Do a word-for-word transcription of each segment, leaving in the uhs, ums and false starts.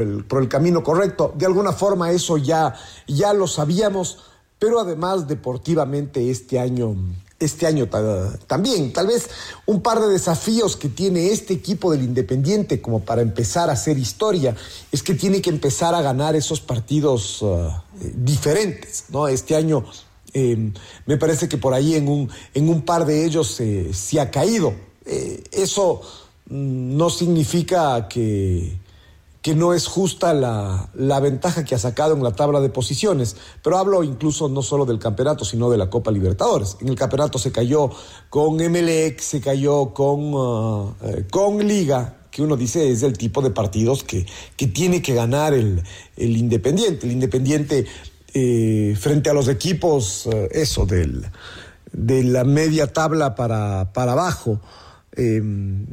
el, por el camino correcto. De alguna forma eso ya, ya lo sabíamos, pero además deportivamente este año, este año ta, también, tal vez un par de desafíos que tiene este equipo del Independiente como para empezar a hacer historia, es que tiene que empezar a ganar esos partidos uh, diferentes, ¿no? Este año eh, me parece que por ahí en un, en un par de ellos eh, se ha caído. Eh, eso mm, no significa que... que no es justa la, la ventaja que ha sacado en la tabla de posiciones, pero hablo incluso no solo del campeonato, sino de la Copa Libertadores. En el campeonato se cayó con Emelec, se cayó con, uh, eh, con Liga, que uno dice es el tipo de partidos que, que tiene que ganar el, el Independiente. El Independiente eh, frente a los equipos, uh, eso, del, de la media tabla para, para abajo, eh,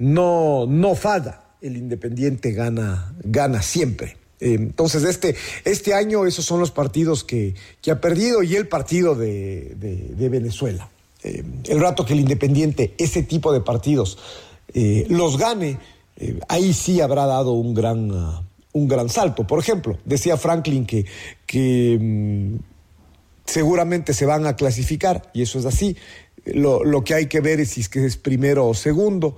no, no falla. El Independiente gana, gana siempre. Eh, entonces, este, este año esos son los partidos que, que ha perdido y el partido de, de, de Venezuela. Eh, el rato que el Independiente, ese tipo de partidos, eh, los gane, eh, ahí sí habrá dado un gran, uh, un gran salto. Por ejemplo, decía Franklin que, que um, seguramente se van a clasificar, y eso es así. Lo, lo que hay que ver es si es que es primero o segundo.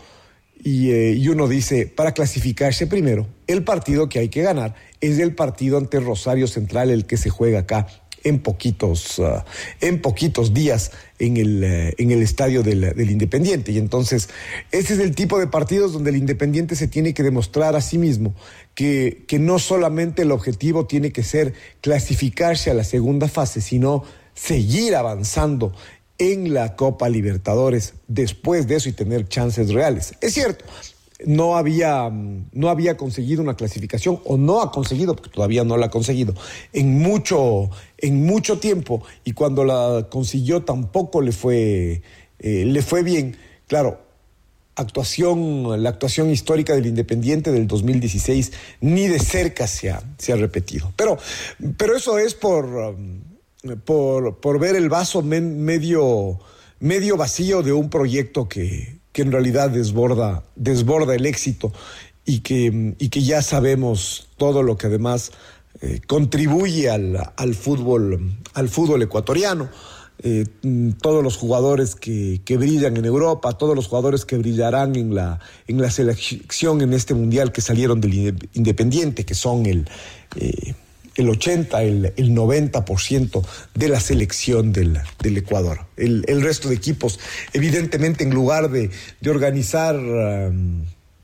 Y, eh, y uno dice, para clasificarse primero, el partido que hay que ganar es el partido ante Rosario Central, el que se juega acá en poquitos, uh, en poquitos días en el, uh, en el estadio del, del Independiente. Y entonces, ese es el tipo de partidos donde el Independiente se tiene que demostrar a sí mismo que, que no solamente el objetivo tiene que ser clasificarse a la segunda fase, sino seguir avanzando en la Copa Libertadores después de eso y tener chances reales. Es cierto, no había, no había conseguido una clasificación, o no ha conseguido, porque todavía no la ha conseguido, en mucho, en mucho tiempo, y cuando la consiguió tampoco le fue, eh, le fue bien. Claro, actuación, la actuación histórica del Independiente del dos mil dieciséis ni de cerca se ha, se ha repetido. Pero, pero eso es por... Um, Por, por ver el vaso men, medio, medio vacío de un proyecto que, que en realidad desborda, desborda el éxito y que, y que ya sabemos todo lo que además eh, contribuye al, al, fútbol, al fútbol ecuatoriano. Eh, todos los jugadores que, que brillan en Europa, todos los jugadores que brillarán en la, en la selección en este mundial que salieron del Independiente, que son el... Eh, el ochenta, el, el noventa por ciento de la selección del, del Ecuador. El, el resto de equipos, evidentemente, en lugar de, de organizar um,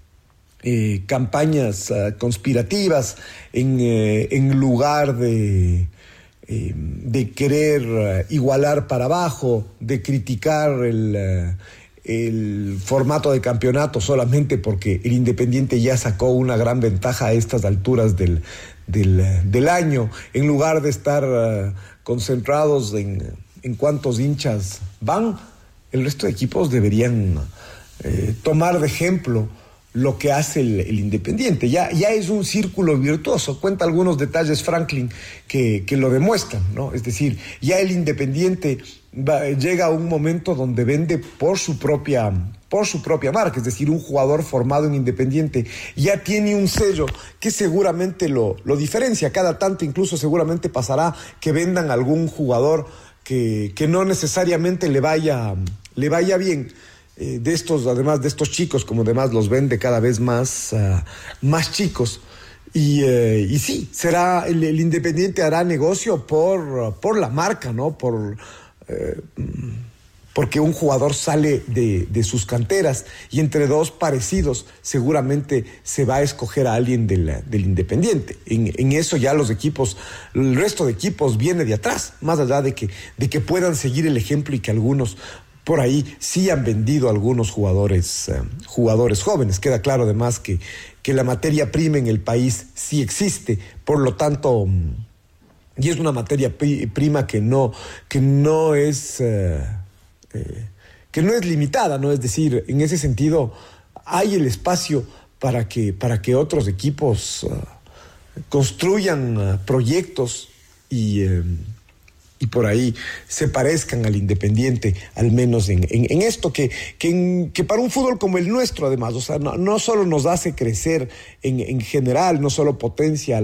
eh, campañas uh, conspirativas, en, eh, en lugar de, eh, de querer uh, igualar para abajo, de criticar el... Uh, el formato de campeonato solamente porque el Independiente ya sacó una gran ventaja a estas alturas del, del, del año, en lugar de estar uh, concentrados en, en cuántos hinchas van, el resto de equipos deberían eh, tomar de ejemplo lo que hace el, el Independiente. Ya, ya es un círculo virtuoso. Cuenta algunos detalles Franklin que, que lo demuestran, ¿no? Es decir, ya el Independiente va, llega a un momento donde vende por su propia, por su propia marca. Es decir, un jugador formado en Independiente ya tiene un sello que seguramente lo, lo diferencia. Cada tanto incluso seguramente pasará que vendan algún jugador que, que no necesariamente le vaya, le vaya bien. Eh, de estos, además de estos chicos, como además los vende cada vez más, uh, más chicos. Y, eh, y sí, será el, el Independiente hará negocio por, por la marca, ¿no? Por, eh, porque un jugador sale de, de sus canteras y entre dos parecidos seguramente se va a escoger a alguien del, del Independiente. En, en eso ya los equipos, el resto de equipos viene de atrás, más allá de que, de que puedan seguir el ejemplo y que algunos por ahí sí han vendido algunos jugadores, eh, jugadores jóvenes. Queda claro además que, que la materia prima en el país sí existe, por lo tanto, y es una materia pri- prima que no, que no es, eh, eh, que no es limitada, ¿no? Es decir, en ese sentido hay el espacio para que, para que otros equipos uh, construyan uh, proyectos y... Eh, y por ahí se parezcan al Independiente, al menos en, en, en esto que, que, en, que para un fútbol como el nuestro además, o sea, no, no solo nos hace crecer en, en general, no solo potencia